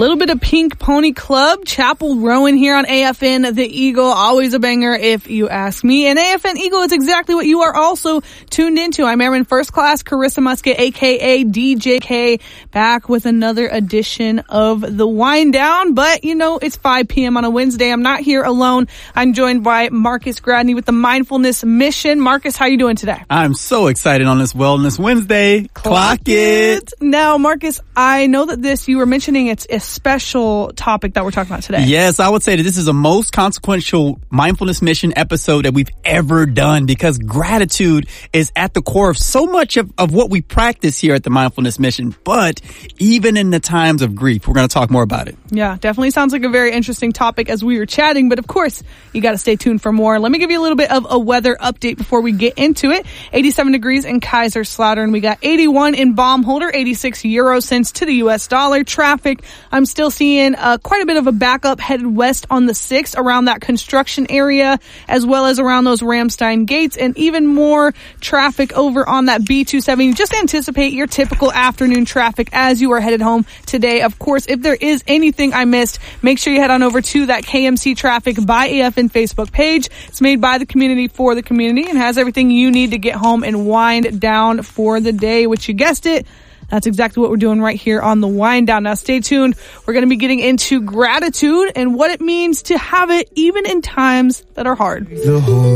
little bit of Pink Pony Club, Chapel Rowan here on AFN The Eagle. Always a banger if you ask me. And AFN Eagle is exactly what you are also tuned into. I'm Airman First Class Carissa Musket, a.k.a. DJK, back with another edition of The Wind Down. But, you know, it's 5 p.m. on a Wednesday. I'm not here alone. I'm joined by Marcus Gradney with the Mindfulness Mission. Marcus, how are you doing today? I'm so excited on this Wellness Wednesday. Clock it. Now, Marcus, I know that you were mentioning it's a special topic that we're talking about today. Yes, I would say that this is the most consequential Mindfulness Mission episode that we've ever done, because gratitude is at the core of so much of what we practice here at the Mindfulness Mission. But even in the times of grief, we're going to talk more about it. Yeah, definitely sounds like a very interesting topic as we were chatting. But of course, you got to stay tuned for more. Let me give you a little bit of a weather update before we get into it. 87 degrees in Kaiserslautern. We got 81 in Baumholder, 86 euro cents to the U.S. dollar. Traffic, I'm still seeing quite a bit of a backup headed west on the 6th around that construction area, as well as around those Ramstein gates, and even more traffic over on that B270. Just anticipate your typical afternoon traffic as you are headed home today. Of course, if there is anything I missed, make sure you head on over to that KMC Traffic by AFN Facebook page. It's made by the community for the community and has everything you need to get home and wind down for the day, which you guessed it, that's exactly what we're doing right here on The Wind Down. Now, stay tuned. We're going to be getting into gratitude and what it means to have it even in times that are hard.